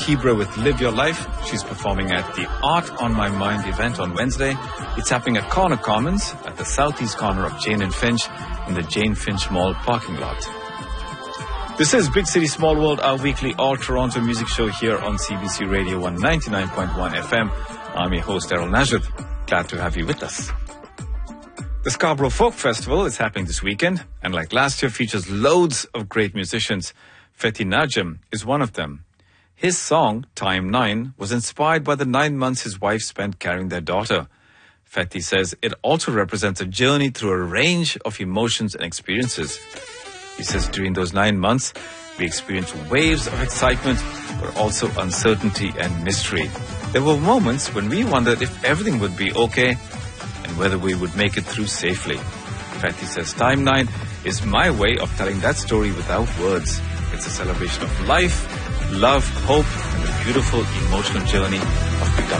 Kibra with Live Your Life. She's performing at the Art on My Mind event on Wednesday. It's happening at Corner Commons at the southeast corner of Jane and Finch in the Jane Finch Mall parking lot. This is Big City Small World, our weekly all-Toronto music show here on CBC Radio 199.1 FM. I'm your host, Errol Najib. Glad to have you with us. The Scarborough Folk Festival is happening this weekend, and like last year, features loads of great musicians. Fethi Najam is one of them. His song, Time 9, was inspired by the 9 months his wife spent carrying their daughter. Fethi says it also represents a journey through a range of emotions and experiences. He says during those 9 months, we experienced waves of excitement, but also uncertainty and mystery. There were moments when we wondered if everything would be okay and whether we would make it through safely. Fethi says Time 9 is my way of telling that story without words. It's a celebration of life, love, hope, and the beautiful emotional journey of becoming.